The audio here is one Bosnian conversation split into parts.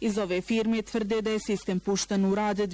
Iz ove firme tvrde da je sistem pušten u rad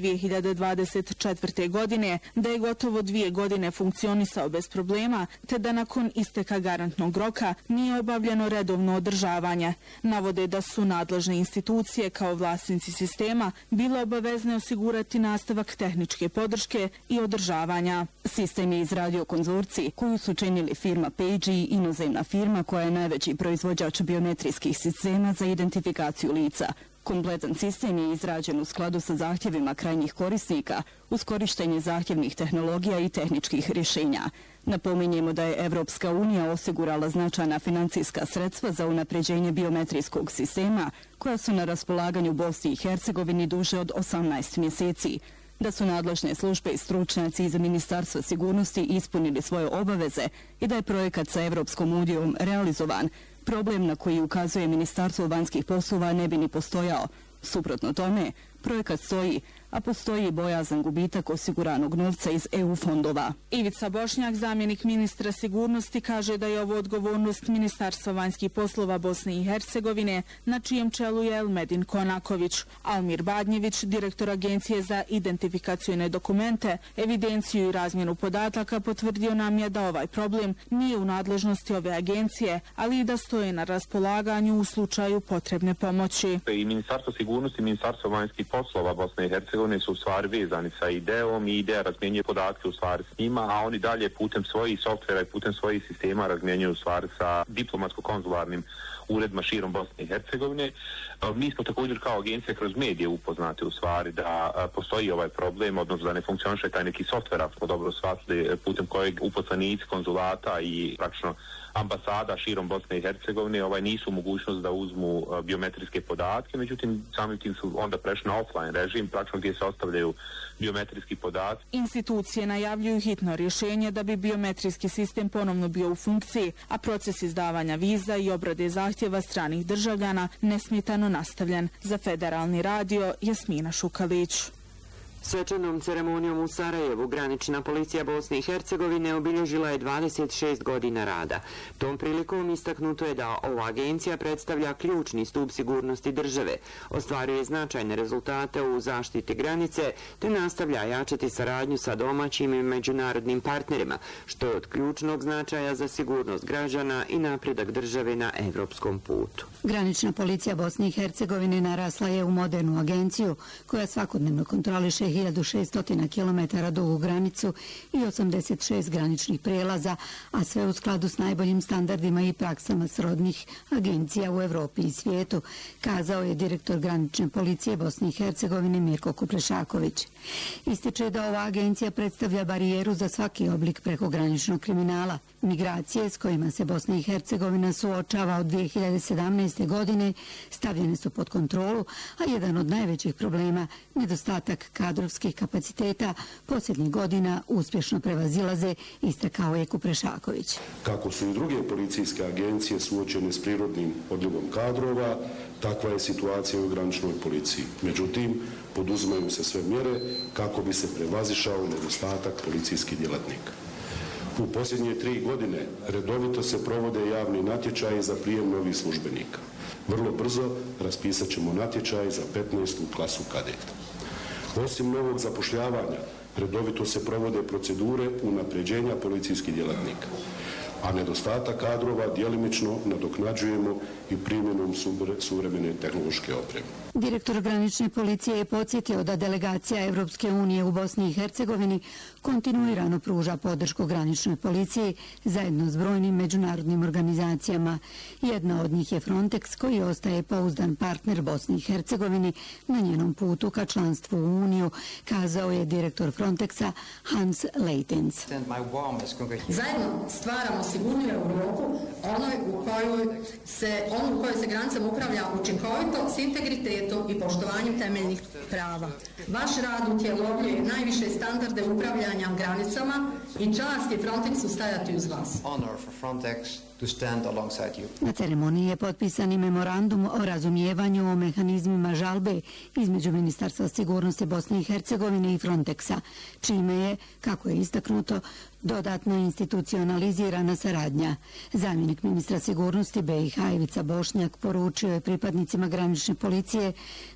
2024. godine, da je gotovo 2 godine funkcionisao bez problema, te da nakon isteka garantnog roka nije obavljeno redovno održavanje. Navode da su nadležne institucije kao vlasnici sistema bile obavezne osigurati nastavak tehničke podrške i održavanja. Sistem je izradio konzorcij koju su činili firma Page i inozemna firma koja je najveći proizvođač biometrijskih sistema za identifikaciju lica. Kompletan sistem je izrađen u skladu sa zahtjevima krajnjih korisnika uz korištenje zahtjevnih tehnologija i tehničkih rješenja. Napominjemo da je Evropska unija osigurala značajna financijska sredstva za unapređenje biometrijskog sistema koja su na raspolaganju Bosni i Hercegovini duže od 18 mjeseci. Da su nadležne službe i stručnjaci iz Ministarstva sigurnosti ispunili svoje obaveze i da je projekat sa Evropskom unijom realizovan, problem na koji ukazuje Ministarstvo vanjskih poslova ne bi ni postojao. Suprotno tome, projekat stoji, a postoji i bojazan gubitak osiguranog novca iz EU fondova. Ivica Bošnjak, zamjenik ministra sigurnosti, kaže da je ovo odgovornost Ministarstva vanjskih poslova Bosne i Hercegovine, na čijem čelu je Elmedin Konaković. Almir Badnjević, direktor Agencije za identifikacione dokumente, evidenciju i razmjenu podataka, potvrdio nam je da ovaj problem nije u nadležnosti ove agencije, ali i da stoje na raspolaganju u slučaju potrebne pomoći. I Ministarstvo sigurnosti i Ministarstvo vanjskih poslova Bosne i Hercegovine su u stvari vezani sa IDEom i IDEA razmjenjuje podatke u stvari s njima, a oni dalje putem svojih softvera i putem svojih sistema razmjenjuju u stvari sa diplomatsko-konzularnim uredima širom Bosne i Hercegovine. Mi smo također kao agencija kroz medije upoznati u stvari da postoji ovaj problem, odnosno da ne funkcioniše taj neki softver, ako smo dobro shvatili, putem kojeg uposlenici konzulata i praktično ambasada širom Bosne i Hercegovine nisu mogućnost da uzmu biometrijske podatke, međutim samim tim su onda prešli na offline režim, praktično gdje se ostavljaju biometrijski podaci. Institucije najavljuju hitno rješenje da bi biometrijski sistem ponovno bio u funkciji, a proces izdavanja viza i obrade zahtjeva stranih državljana nesmetano nastavljen. Za Federalni radio, Jasmina Šukalić. Svečanom ceremonijom u Sarajevu granična policija Bosne i Hercegovine obilježila je 26 godina rada. Tom prilikom istaknuto je da ova agencija predstavlja ključni stup sigurnosti države, ostvaruje značajne rezultate u zaštiti granice te nastavlja jačati saradnju sa domaćim i međunarodnim partnerima, što je od ključnog značaja za sigurnost građana i napredak države na evropskom putu. Granična policija Bosne i Hercegovine narasla je u modernu agenciju koja svakodnevno kontroliše 1600 km dugu granicu i 86 graničnih prelaza, a sve u skladu s najboljim standardima i praksama srodnih agencija u Evropi i svijetu, kazao je direktor granične policije Bosne i Hercegovine Mirko Kuprešaković. Ističe da ova agencija predstavlja barijeru za svaki oblik prekograničnog kriminala. Migracije s kojima se Bosna i Hercegovina suočava od 2017. godine stavljene su pod kontrolu, a jedan od najvećih problema, nedostatak kadrovskih kapaciteta, posljednjih godina uspješno prevazilaze, istakao je Kuprešaković. Kako su i druge policijske agencije suočene s prirodnim odljevom kadrova, takva je situacija u graničnoj policiji. Međutim, poduzimaju se sve mjere kako bi se prevazišao nedostatak policijskih djelatnika. U posljednje 3 godine redovito se provode javni natječaji za prijem novih službenika. Vrlo brzo raspisat ćemo natječaj za 15. klasu kadeta. Osim novog zapošljavanja, redovito se provode procedure unapređenja policijskih djelatnika, a nedostatak kadrova djelimično nadoknađujemo i primjenom suvremene tehnološke opreme. Direktor granične policije je podsjetio da delegacija Evropske unije u Bosni i Hercegovini kontinuirano pruža podršku graničnoj policiji zajedno s brojnim međunarodnim organizacijama. Jedna od njih je Frontex, koji ostaje pouzdan partner Bosni i Hercegovini na njenom putu ka članstvu u Uniju, kazao je direktor Frontexa Hans Leitens. Zajedno stvaramo sigurniju Europu, onu u kojoj se granicama upravlja učinkovito, s integritetom i poštovanjem temeljnih prava. Vaš rad utjelovljuje najviše standarde upravljanja granicama i čast je Frontexu stajati uz vas. Na ceremoniji je potpisan i memorandum o razumijevanju o mehanizmima žalbe između Ministarstva sigurnosti Bosne i Hercegovine i Frontexa, čime je, kako je istaknuto, dodatno institucionalizirana saradnja. Zamjenik ministra sigurnosti BiH Ivica Bošnjak poručio je pripadnicima granične policije